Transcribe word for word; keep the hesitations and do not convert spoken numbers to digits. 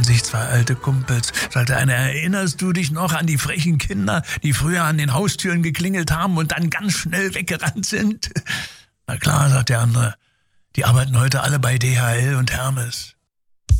unterhielten sich zwei alte Kumpels. Sagte einer, erinnerst du dich noch an die frechen Kinder, die früher an den Haustüren geklingelt haben und dann ganz schnell weggerannt sind? Na klar, sagt der andere, die arbeiten heute alle bei D H L und Hermes.